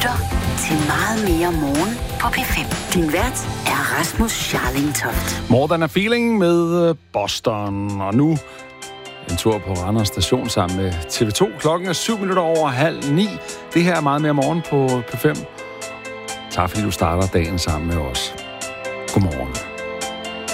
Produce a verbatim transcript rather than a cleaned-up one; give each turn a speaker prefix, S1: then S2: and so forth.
S1: lytter til Meget mere morgen på P fem. Din vært er Rasmus Scharling-Toft.
S2: More Than a Feeling med Boston. Og nu en tur på Randers Station sammen med T V to. Klokken er syv minutter over halv ni. Det her er Meget mere morgen på P fem. Tak fordi du starter dagen sammen med os. Godmorgen.